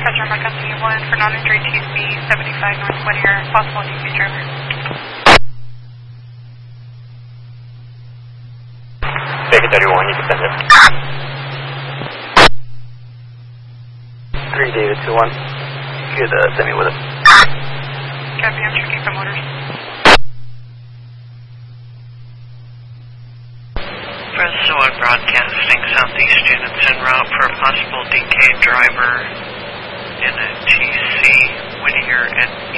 Dispatcher, Mike Company 1 for non-injury TSB 75 North Whittier, possible DP driver. Take 31, you can send it. 3 David 2-1. You could send me with it. Copy, I'm checking from orders. Presto and broadcasting southeast units en route for a possible DK driver in a TC Whittier and